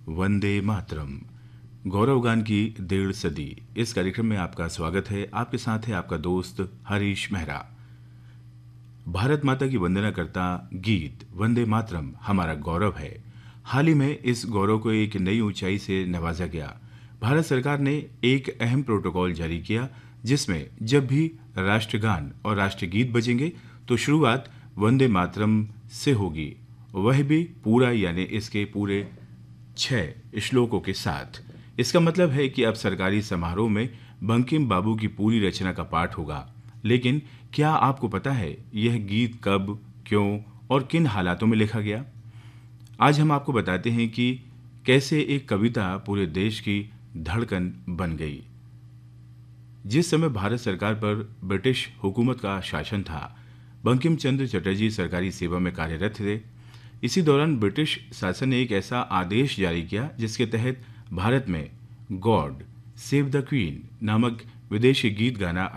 वंदे मातरम, गौरवगान की 1.5 सदी। इस कार्यक्रम में आपका स्वागत है। आपके साथ है आपका दोस्त हरीश मेहरा। भारत माता की वंदना करता गीत वंदे मातरम हमारा गौरव है। हाल ही में इस गौरव को एक नई ऊंचाई से नवाजा गया। भारत सरकार ने एक अहम प्रोटोकॉल जारी किया, जिसमें जब भी राष्ट्रगान और राष्ट्रगीत बजेंगे तो शुरुआत वंदे मातरम से होगी, वह भी पूरा, यानी इसके पूरे 6 श्लोकों के साथ। इसका मतलब है कि अब सरकारी समारोह में बंकिम बाबू की पूरी रचना का पाठ होगा। लेकिन क्या आपको पता है यह गीत कब, क्यों और किन हालातों में लिखा गया? आज हम आपको बताते हैं कि कैसे एक कविता पूरे देश की धड़कन बन गई। जिस समय भारत सरकार पर ब्रिटिश हुकूमत का शासन था, बंकिम चंद्र चटर्जी सरकारी सेवा में कार्यरत थे। इसी दौरान ब्रिटिश शासन ने एक ऐसा आदेश जारी किया जिसके तहत भारत में गॉड सेव द क्वीन नामक विदेशी गीत गाना